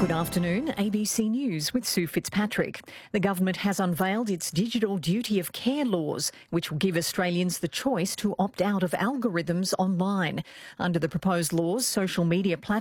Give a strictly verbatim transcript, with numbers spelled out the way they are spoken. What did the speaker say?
Good afternoon, A B C News with Sue Fitzpatrick. The government has unveiled its digital duty of care laws, which will give Australians the choice to opt out of algorithms online. Under the proposed laws, social media platforms